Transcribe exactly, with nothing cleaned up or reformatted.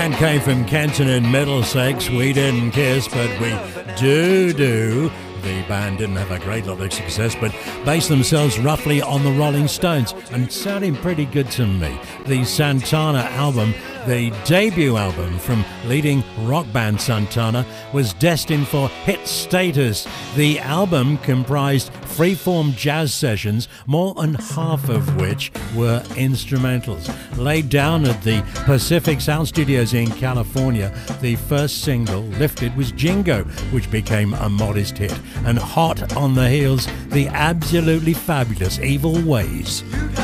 band came from Kenton in Middlesex. We didn't kiss, but we do do. The band didn't have a great lot of success, but based themselves roughly on the Rolling Stones and sounding pretty good to me. The Santana album, the debut album from leading rock band Santana, was destined for hit status. The album comprised freeform jazz sessions, more than half of which were instrumentals. Laid down at the Pacific Sound Studios in California, the first single lifted was Jingo, which became a modest hit. And hot on the heels, the absolutely fabulous Evil Ways.